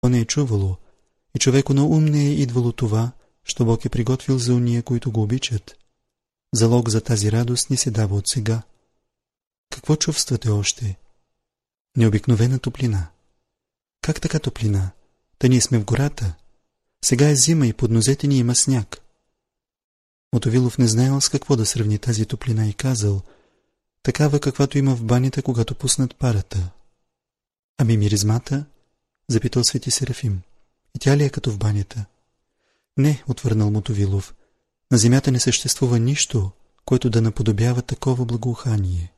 не е чувало, и човеко на ум не е идвало това, що Бог е приготвил за уния, които го обичат. Залог за тази радост ни се дава от сега. Какво чувствате още? Необикновена топлина. Как така топлина? Та ние сме в гората. Сега е зима и под нозете ни има сняг. Мотовилов не знаел с какво да сравни тази топлина и казал: такава, каквато има в банята, когато пуснат парата. Ами миризмата? Запитал Свети Серафим. И тя ли е като в банята? Не, отвърнал Мотовилов. На земята не съществува нищо, което да наподобява такова благоухание.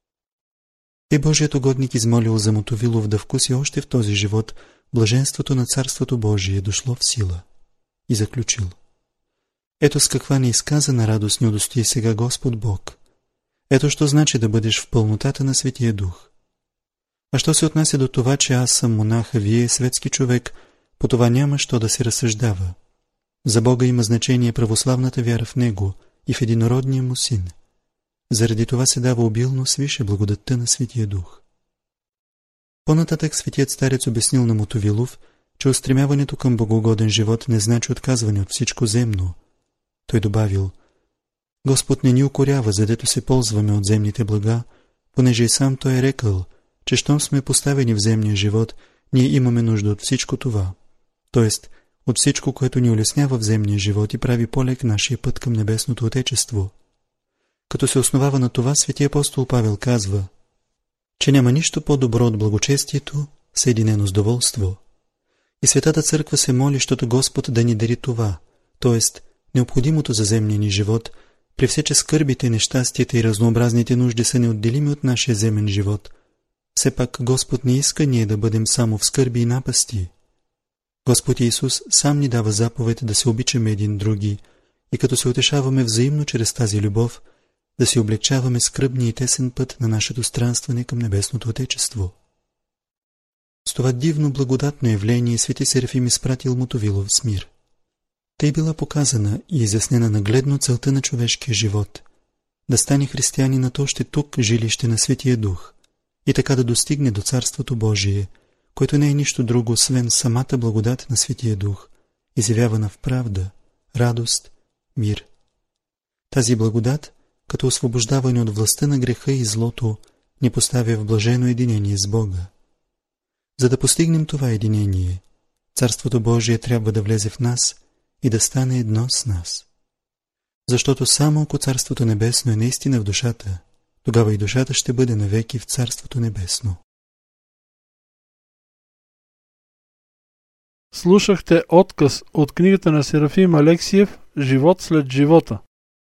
И Божият угодник измолил за Мотовилов да вкуси още в този живот блаженството на Царството Божие, дошло в сила. И заключил: ето с каква неизказана радост ни удостои сега Господ Бог. Ето що значи да бъдеш в пълнотата на Светия Дух. А що се отнася до това, че аз съм монах, а вие светски човек, по това няма що да се разсъждава. За Бога има значение православната вяра в Него и в единородния му Син. Заради това се дава обилно свише благодатта на Светия Дух. По-нататък светият старец обяснил на Мотовилов, че устремяването към богоугоден живот не значи отказване от всичко земно. Той добавил: Господ не ни укорява, задето се ползваме от земните блага, понеже и сам Той е рекъл, че щом сме поставени в земния живот, ние имаме нужда от всичко това, т.е. от всичко, което ни улеснява в земния живот и прави по-лек нашия път към небесното Отечество. Като се основава на това, свети апостол Павел казва, че няма нищо по-добро от благочестието, съединено с доволство. И Светата Църква се моли, щото Господ да ни дари това, т.е. необходимото за земния ни живот, при все че скърбите, нещастията и разнообразните нужди са неотделими от нашия земен живот. Все пак Господ не иска ние да бъдем само в скърби и напасти. Господ Исус сам ни дава заповед да се обичаме един други и като се утешаваме взаимно чрез тази любов, да си облегчаваме скръбния и тесен път на нашето странстване към небесното Отечество. С това дивно благодатно явление Свети Серафим изпратил Мотовилов с мир. Тъй била показана и изяснена нагледно целта на човешкия живот, да стане християнинът още тук жилище на Светия Дух и така да достигне до Царството Божие, което не е нищо друго, освен самата благодат на Светия Дух, изявявана в правда, радост, мир. Тази благодат, като освобождаване от властта на греха и злото, ни поставя в блажено единение с Бога. За да постигнем това единение, Царството Божие трябва да влезе в нас и да стане едно с нас. Защото само ако Царството Небесно е наистина в душата, тогава и душата ще бъде навеки в Царството Небесно. Слушахте отказ от книгата на Серафим Алексиев «Живот след живота».